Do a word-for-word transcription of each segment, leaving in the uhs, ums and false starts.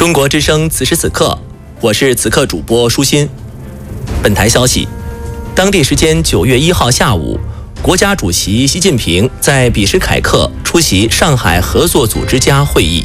中国之声此时此刻，我是此刻主播舒心。本台消息，当地时间九月一号下午，国家主席习近平在比什凯克出席上海合作组织家会议。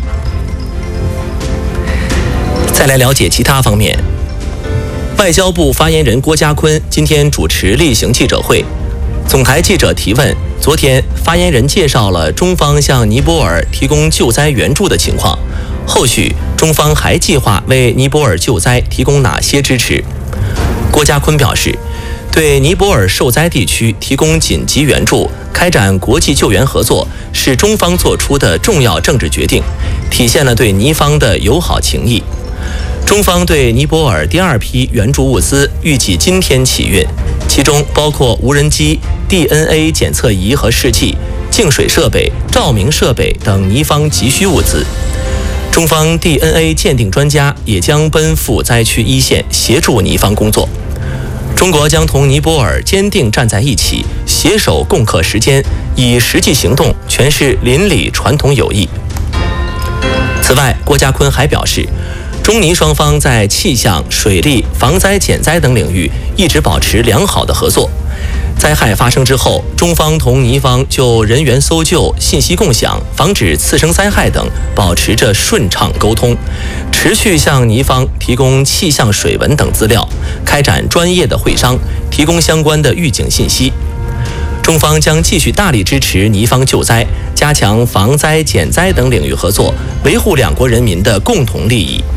再来了解其他方面，外交部发言人郭家坤今天主持例行记者会，总台记者提问：昨天发言人介绍了中方向尼泊尔提供救灾援助的情况，后续中方还计划为尼泊尔救灾提供哪些支持？郭家坤表示，对尼泊尔受灾地区提供紧急援助、开展国际救援合作是中方做出的重要政治决定，体现了对尼方的友好情谊。中方对尼泊尔第二批援助物资预计今天起运，其中包括无人机、D N A 检测仪和试剂、净水设备、照明设备等尼方急需物资。中方 D N A 鉴定专家也将奔赴灾区一线协助尼方工作。中国将同尼泊尔坚定站在一起，携手共克时艰，以实际行动诠释邻里传统友谊。此外，郭家坤还表示，中尼双方在气象、水利、防灾减灾等领域一直保持良好的合作。灾害发生之后，中方同尼方就人员搜救、信息共享、防止次生灾害等保持着顺畅沟通，持续向尼方提供气象水文等资料，开展专业的会商，提供相关的预警信息。中方将继续大力支持尼方救灾，加强防灾减灾等领域合作，维护两国人民的共同利益。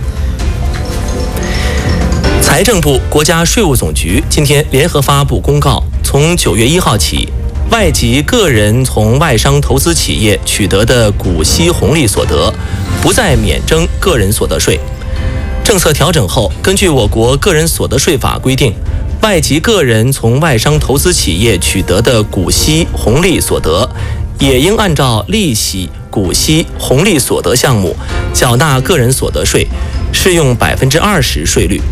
财政部、国家税务总局今天联合发布公告，从九月一号起，外籍个人从外商投资企业取得的股息红利所得，不再免征个人所得税。政策调整后，根据我国个人所得税法规定，外籍个人从外商投资企业取得的股息红利所得，也应按照利息、股息、红利所得项目缴纳个人所得税，适用百分之二十税率。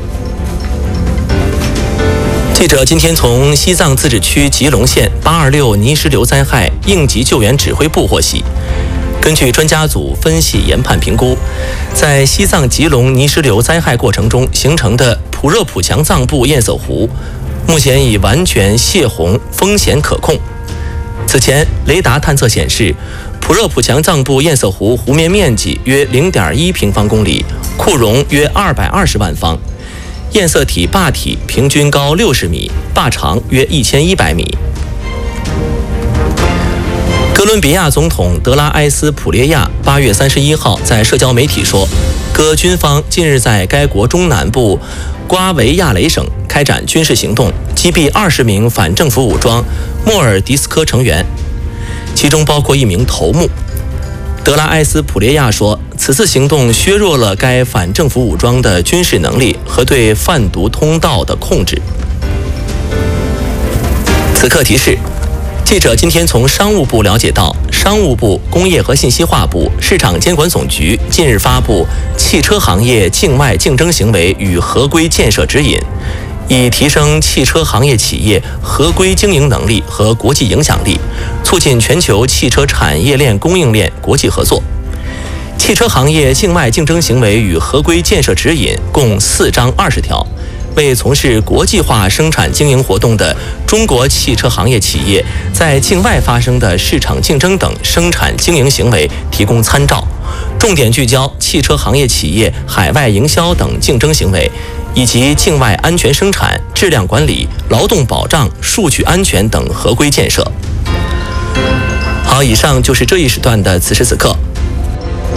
记者今天从西藏自治区吉隆县八二六泥石流灾害应急救援指挥部获悉，根据专家组分析研判评估，在西藏吉隆泥石流灾害过程中形成的普热普强藏部堰塞湖，目前已完全泄洪，风险可控。此前雷达探测显示，普热普强藏部堰塞湖湖面面积约 零点一平方公里，库容约二百二十万方。堰塞体坝体平均高六十米，坝长约一千一百米。哥伦比亚总统德拉埃斯普列亚八月三十一号在社交媒体说，哥军方近日在该国中南部瓜维亚雷省开展军事行动，击毙二十名反政府武装莫尔迪斯科成员，其中包括一名头目。德拉埃斯普列亚说，此次行动削弱了该反政府武装的军事能力和对贩毒通道的控制。此刻提示，记者今天从商务部了解到，商务部、工业和信息化部、市场监管总局近日发布《汽车行业境外竞争行为与合规建设指引》，以提升汽车行业企业合规经营能力和国际影响力，促进全球汽车产业链供应链国际合作。汽车行业境外竞争行为与合规建设指引共四章二十条，为从事国际化生产经营活动的中国汽车行业企业在境外发生的市场竞争等生产经营行为提供参照，重点聚焦汽车行业企业海外营销等竞争行为，以及境外安全生产、质量管理、劳动保障、数据安全等合规建设。好，以上就是这一时段的此时此刻。